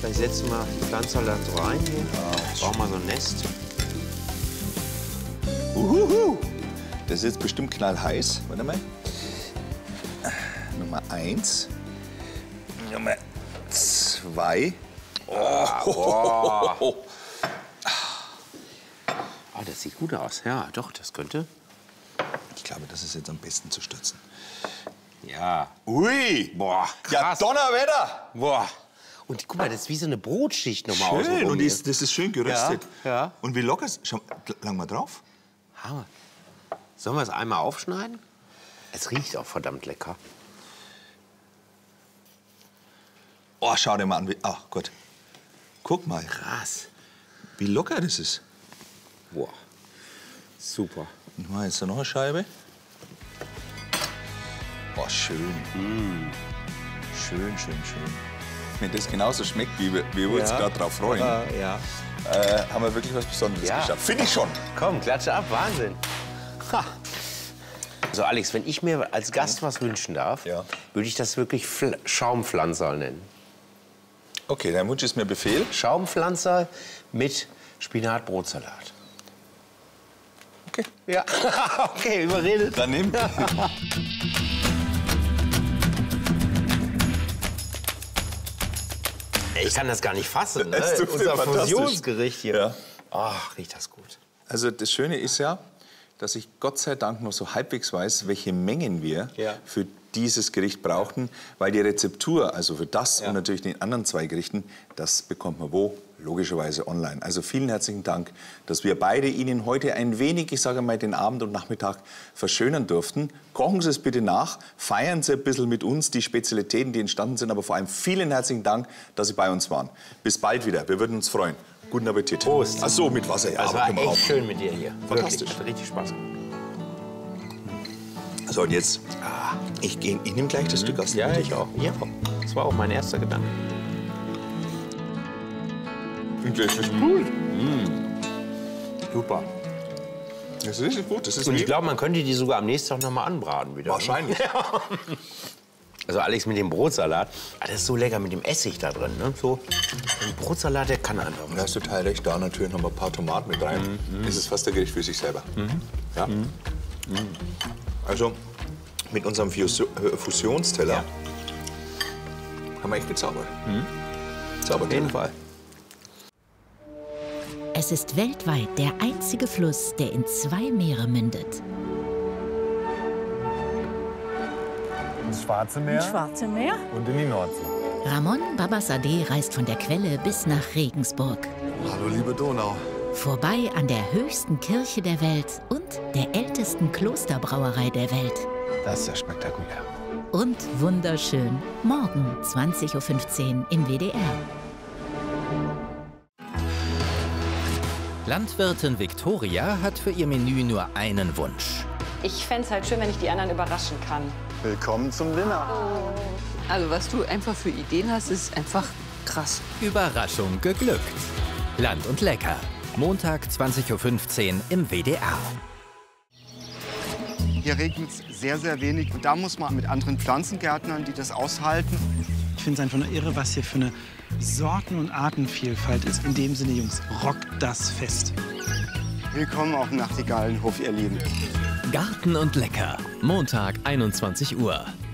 Vielleicht setzen wir die Pflanze da so rein hier. Ja, brauchen wir so ein Nest. Uhuhu. Das ist jetzt bestimmt knallheiß. Warte mal. Nummer 1. Nummer 2. Oh, das sieht gut aus. Ja, doch, das könnte. Ich glaube, das ist jetzt am besten zu stürzen. Ja. Ui! Boah, Ja, krass. Donnerwetter! Boah. Und guck mal, das ist wie so eine Brotschicht nochmal Schön, außenrum und hier. das ist schön geröstet. Ja, ja. Und wie locker ist. Schau, lang mal drauf. Hammer. Sollen wir es einmal aufschneiden? Es riecht auch verdammt lecker. Oh, schau dir mal an. Ach Gott. Guck mal, Krass. wie locker das ist. Boah. Super. Und mal jetzt noch eine Scheibe. Oh, schön. Schön, schön, schön. Wenn das genauso schmeckt, wie wir uns gerade drauf freuen, Ja. haben wir wirklich was Besonderes Ja. geschafft. Finde ich schon. Komm, klatsche ab. Wahnsinn. Ha. Also Alex, wenn ich mir als Gast was wünschen darf, Ja. würde ich das wirklich Schaumpflanzerl nennen. Okay, dein Wunsch ist mir Befehl. Schaumpflanzerl mit Spinatbrotsalat. Okay. Ja. Okay, überredet. Dann nimm. Ich kann das gar nicht fassen. Ne? Es duftet Unser fantastisch. Fusionsgericht hier. Ja. Ach, riecht das gut. Also das Schöne ist ja, dass ich Gott sei Dank noch so halbwegs weiß, welche Mengen wir für dieses Gericht brauchten, weil die Rezeptur, also für das und natürlich den anderen 2 Gerichten, das bekommt man wo? Logischerweise online. Also vielen herzlichen Dank, dass wir beide Ihnen heute ein wenig, ich sage mal, den Abend und Nachmittag verschönern durften. Kochen Sie es bitte nach, feiern Sie ein bisschen mit uns die Spezialitäten, die entstanden sind, aber vor allem vielen herzlichen Dank, dass Sie bei uns waren. Bis bald wieder, wir würden uns freuen. Guten Appetit. Prost. Ach so, mit Wasser, ja. Das aber war können wir echt auch. schön mit dir hier. Fantastisch. Wirklich, hat richtig Spaß gemacht. So, und jetzt, ich nehme gleich das Stück aus dem Mund. Ich auch. Ja, das war auch mein erster Gedanke. Das ist gut. Super. Das ist richtig gut. Das ist Und ich glaube, man könnte die sogar am nächsten Tag noch mal anbraten wieder. wahrscheinlich. Also Alex mit dem Brotsalat, das ist so lecker mit dem Essig da drin. Ne? So, ein Brotsalat, der kann einfach. Da hast du total recht. Da natürlich noch mal ein paar Tomaten mit rein. Das ist fast der Gericht für sich selber. Ja? Also, mit unserem Fusionsteller haben wir echt gezaubert. Auf jeden Fall. Es ist weltweit der einzige Fluss, der in 2 Meere mündet. Ins Schwarze Meer Schwarze Meer? und in die Nordsee. Ramon Babassadeh reist von der Quelle bis nach Regensburg. Hallo, liebe Donau. Vorbei an der höchsten Kirche der Welt und der ältesten Klosterbrauerei der Welt. Das ist ja spektakulär. Und wunderschön. Morgen 20:15 Uhr im WDR. Landwirtin Viktoria hat für ihr Menü nur einen Wunsch. Ich fände es halt schön, wenn ich die anderen überraschen kann. Willkommen zum Dinner. Also was du einfach für Ideen hast, ist einfach krass. Überraschung geglückt. Land und Lecker. Montag 20:15 Uhr im WDR. Hier regnet es sehr, sehr wenig. Und da muss man mit anderen Pflanzengärtnern, die das aushalten. Ich finde es einfach nur irre, was hier für eine Sorten- und Artenvielfalt ist. In dem Sinne, Jungs, rockt das Fest. Willkommen auf dem Nachtigallenhof, ihr Lieben. Garten und Lecker. Montag 21 Uhr.